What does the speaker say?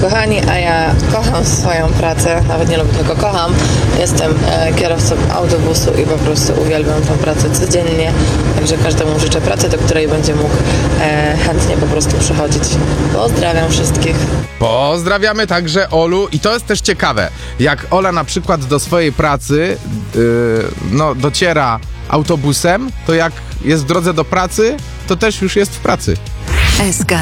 kochani, a ja kocham swoją pracę, nawet nie lubię, tylko kocham. Jestem kierowcą autobusu i po prostu uwielbiam tę pracę codziennie, także każdemu życzę pracy, do której będzie mógł chętnie po prostu przychodzić. Pozdrawiam wszystkich. Pozdrawiamy także Olu i to jest też ciekawe, jak Ola na przykład do swojej pracy dociera autobusem, to jak jest w drodze do pracy, to też już jest w pracy. SK